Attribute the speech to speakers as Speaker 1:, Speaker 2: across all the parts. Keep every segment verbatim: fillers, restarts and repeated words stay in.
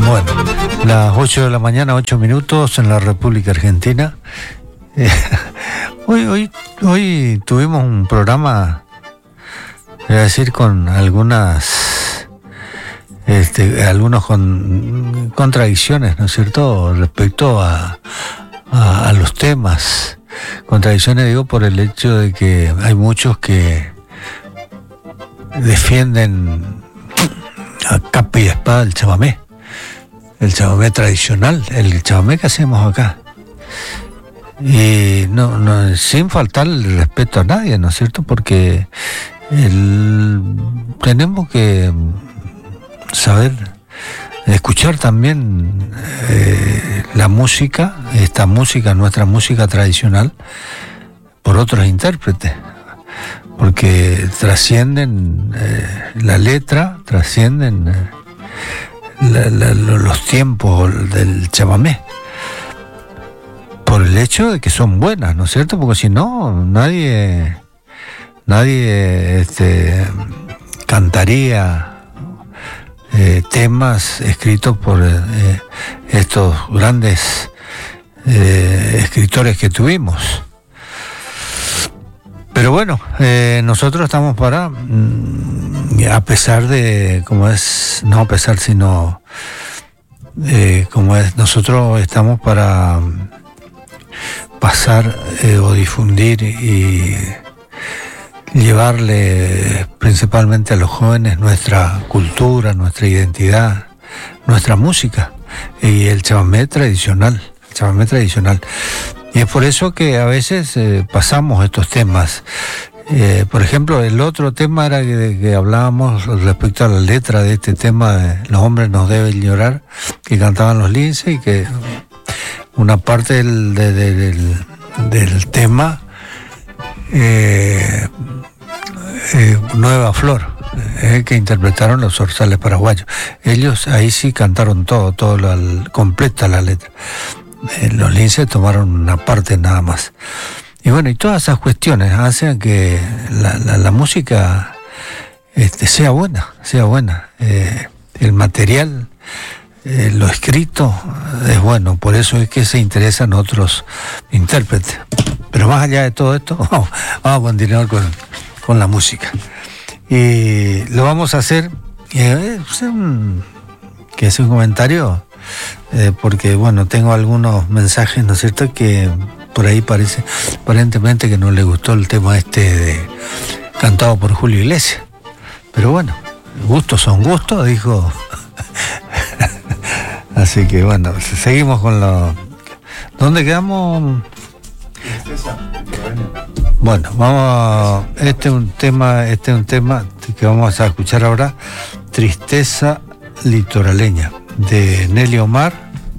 Speaker 1: Bueno, las ocho de la mañana, ocho minutos en la República Argentina. Eh, hoy, hoy, hoy tuvimos un programa, voy a decir, con algunas, este, algunos con contradicciones, ¿no es cierto?, respecto a, a, a los temas. Contradicciones, digo, por el hecho de que hay muchos que defienden a capa y espada el chamamé. El chamamé tradicional, el chamamé que hacemos acá. Y no, no, sin faltar el respeto a nadie, ¿no es cierto? Porque el, tenemos que saber escuchar también eh, la música, esta música, nuestra música tradicional, por otros intérpretes. Porque trascienden eh, la letra, trascienden... Eh, La, la, los tiempos del chamamé, por el hecho de que son buenas, ¿no es cierto? Porque si no, nadie nadie este, cantaría eh, temas escritos por eh, estos grandes eh, escritores que tuvimos. Pero bueno, eh, nosotros estamos para, mm, a pesar de, como es, no a pesar, sino, eh, como es, nosotros estamos para pasar eh, o difundir y llevarle principalmente a los jóvenes nuestra cultura, nuestra identidad, nuestra música y el chamamé tradicional, el chamamé tradicional. Y es por eso que a veces eh, pasamos estos temas. Eh, por ejemplo, el otro tema era que, que hablábamos respecto a la letra de este tema de Los hombres nos deben llorar, que cantaban los Lince, y que una parte del, de, de, del, del tema, eh, eh, Nueva Flor, eh, que interpretaron los Zorzales Paraguayos. Ellos ahí sí cantaron todo, todo la, completa la letra. Los Lince tomaron una parte nada más. Y bueno, y todas esas cuestiones hacen que la, la, la música este, sea buena, sea buena. Eh, el material, eh, lo escrito es bueno, por eso es que se interesan otros intérpretes. Pero más allá de todo esto, vamos, vamos a continuar con, con la música. Y lo vamos a hacer, eh, un, que es un comentario. Eh, porque bueno, tengo algunos mensajes, ¿no es cierto?, que por ahí parece, aparentemente que no le gustó el tema este de, cantado por Julio Iglesias, pero bueno, gustos son gustos, dijo. Así que bueno, seguimos con lo... ¿Dónde quedamos? Bueno, vamos a... este es un tema, este es un tema que vamos a escuchar ahora, Tristeza Litoraleña, de Nelly Omar,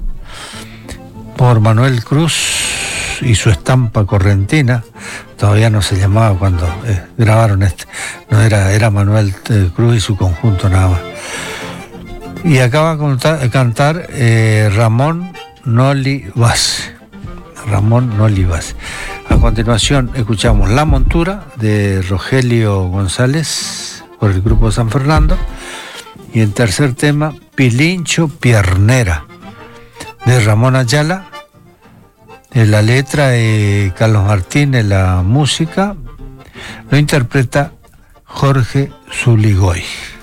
Speaker 1: por Manuel Cruz y su estampa correntina. Todavía no se llamaba cuando eh, grabaron este, no era, era Manuel eh, Cruz y su conjunto nada más. Y acaba de cantar eh, Ramón Noli Vaz. Ramón Noli Vaz. A continuación escuchamos La Montura de Rogelio González por el grupo San Fernando. Y el tercer tema, Pilincho Piernera, de Ramón Ayala, de la letra de Carlos Martínez, la música, lo interpreta Jorge Zuligoy.